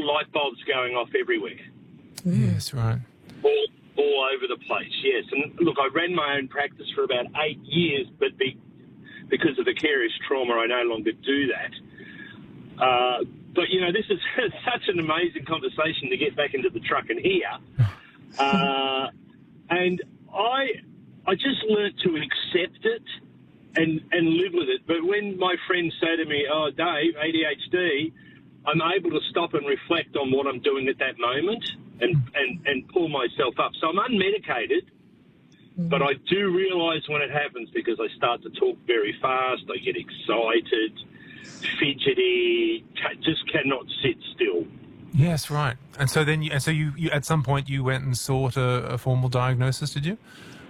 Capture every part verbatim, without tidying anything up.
little light bulbs going off everywhere. Yes, right. All, all over the place, yes. And look, I ran my own practice for about eight years, but be, because of vicarious trauma, I no longer do that. Uh, but, you know, this is such an amazing conversation to get back into the truck and hear. Uh, and I I just learnt to accept it and, and live with it. But when my friends say to me, oh, Dave, A D H D, I'm able to stop and reflect on what I'm doing at that moment and, and, and pull myself up. So I'm unmedicated, mm-hmm. but I do realise when it happens because I start to talk very fast, I get excited, fidgety, just cannot sit still. Yes, right. And so then, you, and so you, you, at some point, you went and sought a, a formal diagnosis, did you?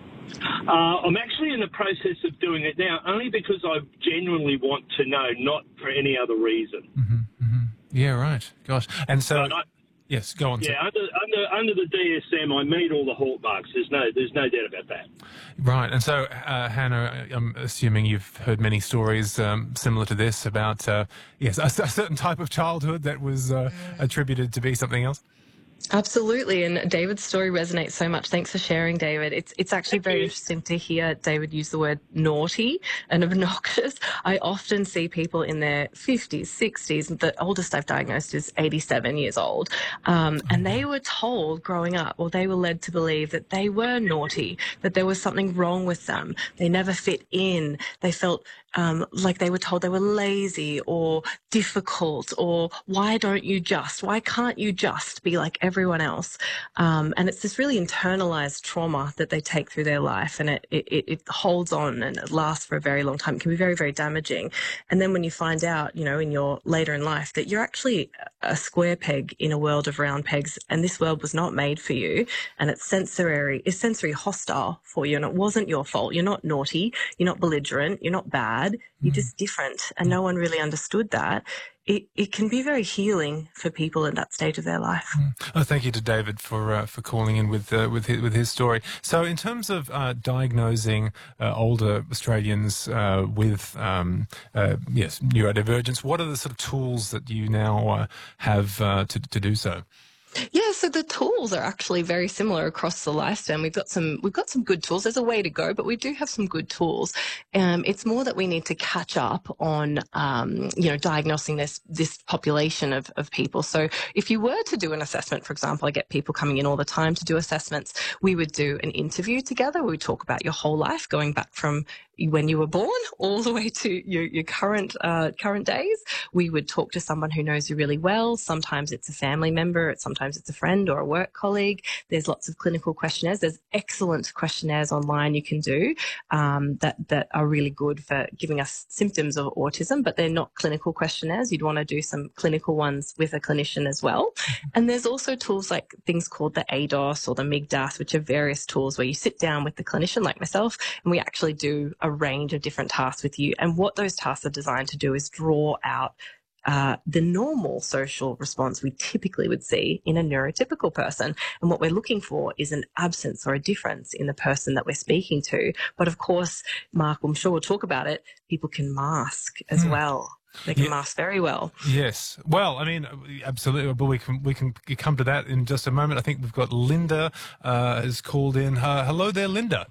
Uh, I'm actually in the process of doing it now, only because I genuinely want to know, not for any other reason. Mm-hmm, mm-hmm. Yeah, right. Gosh. And so, I, yes, go on. Yeah, under, under under the D S M, I meet all the hallmarks. There's no there's no doubt about that. Right. And so, uh, Hannah, I'm assuming you've heard many stories um, similar to this about, uh, yes, a, a certain type of childhood that was uh, attributed to be something else. Absolutely, and David's story resonates so much. Thanks for sharing, David. It's it's actually very interesting to hear David use the word naughty and obnoxious. I often see people in their fifties, sixties. The oldest I've diagnosed is eighty-seven years old, um, and they were told growing up, or they were led to believe that they were naughty, that there was something wrong with them. They never fit in. They felt um, like they were told they were lazy or difficult, or why don't you just? Why can't you just be like everyone else? Um, and it's this really internalized trauma that they take through their life, and it, it, it holds on and it lasts for a very long time. It can be very, very damaging. And then when you find out, you know, in your later in life that you're actually a square peg in a world of round pegs, and this world was not made for you, and it's sensory, it's sensory hostile for you, and it wasn't your fault. You're not naughty, you're not belligerent, you're not bad, you're mm. just different, and no one really understood that. It, it can be very healing for people at that stage of their life. Mm. Oh, thank you to David for uh, for calling in with uh, with his, with his story. So, in terms of uh, diagnosing uh, older Australians uh, with um, uh, yes neurodivergence, what are the sort of tools that you now uh, have uh, to to do so? Yeah, so the tools are actually very similar across the lifespan. We've got some we've got some good tools. There's a way to go, but we do have some good tools. Um, it's more that we need to catch up on, um, you know, diagnosing this this population of, of people. So if you were to do an assessment, for example, I get people coming in all the time to do assessments. We would do an interview together. We would talk about your whole life, going back from when you were born all the way to your, your current uh, current days. We would talk to someone who knows you really well. Sometimes it's a family member. It's sometimes it's a friend or a work colleague. There's lots of clinical questionnaires. There's excellent questionnaires online you can do um, that, that are really good for giving us symptoms of autism, but they're not clinical questionnaires. You'd want to do some clinical ones with a clinician as well. And there's also tools like things called the A D O S or the M I G D A S, which are various tools where you sit down with the clinician like myself, and we actually do a range of different tasks with you. And what those tasks are designed to do is draw out uh, the normal social response we typically would see in a neurotypical person. And what we're looking for is an absence or a difference in the person that we're speaking to. But of course, Mark, I'm sure we'll talk about it, people can mask as mm. well. They can yeah. mask very well. Yes. Well, I mean, absolutely. But we can we can come to that in just a moment. I think we've got Linda uh, has called in. Uh, hello there, Linda.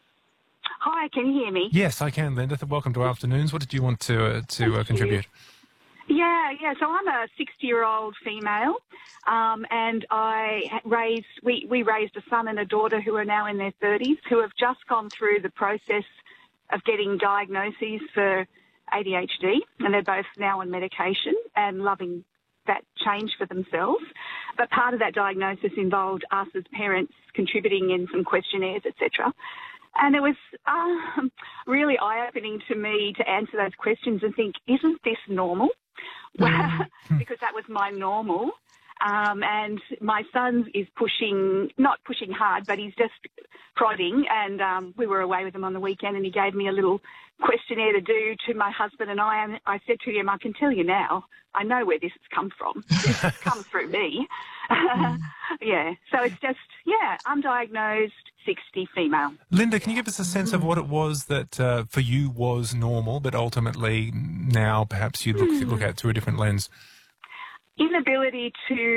Hi, can you hear me? Yes, I can, Linda. Welcome to Afternoons. What did you want to uh, to uh, contribute? Yeah, yeah. So I'm a sixty-year-old female, um, and I raised we we raised a son and a daughter who are now in their thirties, who have just gone through the process of getting diagnoses for A D H D, and they're both now on medication and loving that change for themselves. But part of that diagnosis involved us as parents contributing in some questionnaires, et cetera. And it was um, really eye-opening to me to answer those questions and think, isn't this normal? Mm-hmm. Because that was my normal. Um, and my son is pushing, not pushing hard, but he's just prodding. And um, we were away with him on the weekend, and he gave me a little questionnaire to do to my husband and I. And I said to him, I can tell you now, I know where this has come from. This has come through me. Mm. Yeah. So it's just, yeah, undiagnosed, sixty, female. Linda, can you give us a sense of what it was that uh, for you was normal, but ultimately now perhaps you look, mm. look at through a different lens? Inability to